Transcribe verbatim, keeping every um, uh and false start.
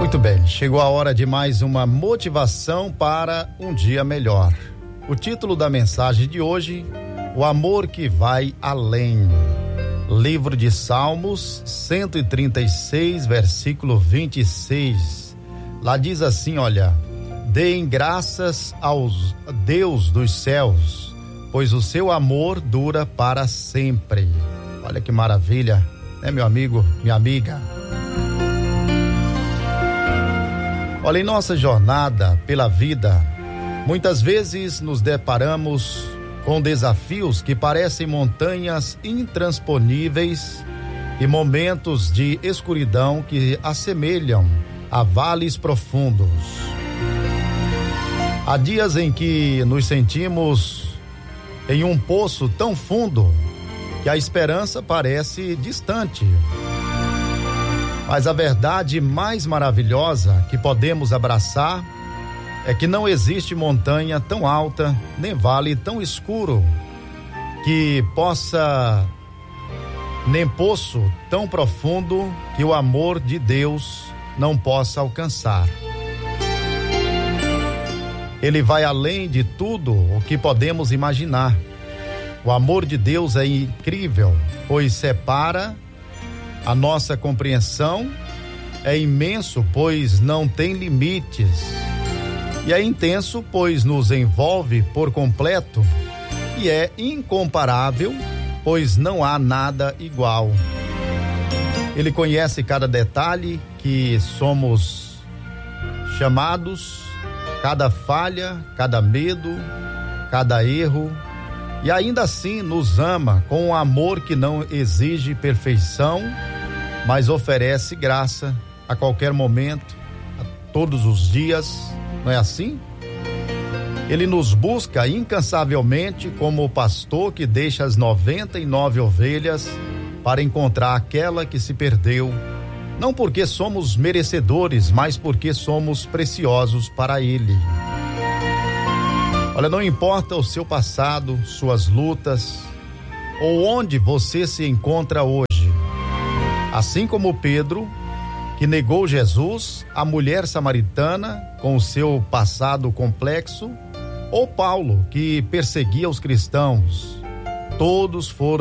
Muito bem, chegou a hora de mais uma motivação para um dia melhor. O título da mensagem de hoje: o amor que vai além. Livro de Salmos, cento e trinta e seis, versículo vinte e seis. Lá diz assim, olha: deem graças ao Deus dos céus, pois o seu amor dura para sempre. Olha que maravilha, né, meu amigo, minha amiga? Olha, em nossa jornada pela vida, muitas vezes nos deparamos com desafios que parecem montanhas intransponíveis e momentos de escuridão que assemelham a vales profundos. Há dias em que nos sentimos em um poço tão fundo que a esperança parece distante. Mas a verdade mais maravilhosa que podemos abraçar é que não existe montanha tão alta, nem vale tão escuro, que possa, nem poço tão profundo que o amor de Deus não possa alcançar. Ele vai além de tudo o que podemos imaginar. O amor de Deus é incrível, pois separa a nossa compreensão, é imenso, pois não tem limites, e é intenso, pois nos envolve por completo, e é incomparável, pois não há nada igual. Ele conhece cada detalhe que somos chamados, cada falha, cada medo, cada erro, e ainda assim nos ama com um amor que não exige perfeição, mas oferece graça a qualquer momento, a todos os dias, não é assim? Ele nos busca incansavelmente como o pastor que deixa as noventa e nove ovelhas para encontrar aquela que se perdeu, não porque somos merecedores, mas porque somos preciosos para ele. Olha, não importa o seu passado, suas lutas, ou onde você se encontra hoje. Assim como Pedro, que negou Jesus, a mulher samaritana com o seu passado complexo, ou Paulo, que perseguia os cristãos, todos foram